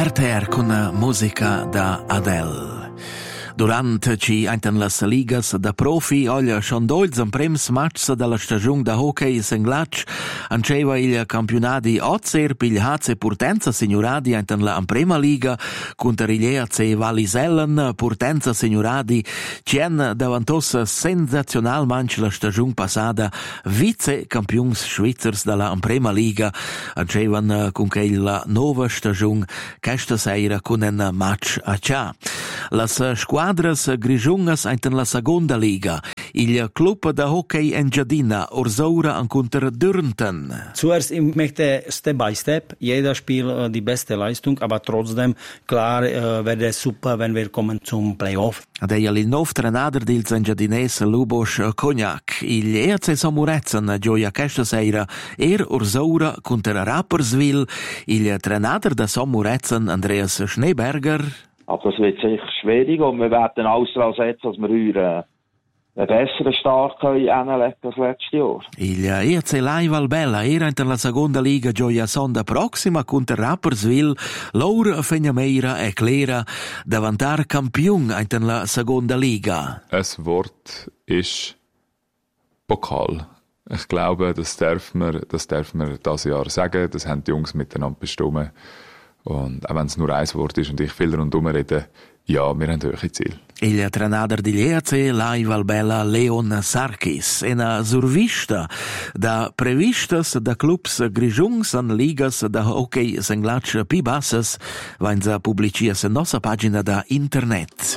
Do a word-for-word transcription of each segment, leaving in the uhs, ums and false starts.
R T R con musica da Adele. Durant ci einten las ligas da profi, oglia schondoils en prems matchs della stagione da hockey senglatsch, anceva il campionati Ozer, pil H C Purtenza Signoradi einten la en prima liga, contra il E A C Vallisellen, Purtenza Signoradi, cien davantos sensazional manch la stagione passada, vice campions schweizers della en prima liga, ancevan con che la nova stagione, questa sera con un match a cia. Las squadras grigiungas einten la seconda liga. Il club da hockey Engiadina Orsaura ankunter Dürnten. Zuerst ich möchte Step by Step, jeder Spiel die beste Leistung, aber trotzdem klar äh, wäre es super, wenn wir kommen zum Playoff. Deia il nov trenader dils Engiadinès Lubos Cognac. Il E A C Samurezen gioia questa sera er Orsaura contra Rapperswil. Il trenader da Samurezen Andreas Schneeberger. Aber es wird sicher schwierig und wir werden alles daran setzen, dass wir heute einen besseren Start hinlegen als letztes Jahr. Il E A C Lai Valbella era in la seconda liga gioia sonda prossima contro Rapperswil. Loro Fegnameira e Clera davantar campion in la seconda liga. Das Wort ist Pokal. Ich glaube, das darf man, das darf man dieses Jahr sagen. Das haben die Jungs miteinander bestimmt. Und auch wenn es nur ein Wort ist und ich viel rundherum rede, ja, wir haben hohe Ziele. Il trenader di E A C Lai Valbella Leon Sarkis e una survista da previstas da clubs grigiungs an ligas da hockey senglatsch pi bassas vainza publicias en nostra pagina da internet.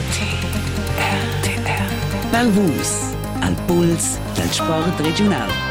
Bel Vus, al puls del sport regional.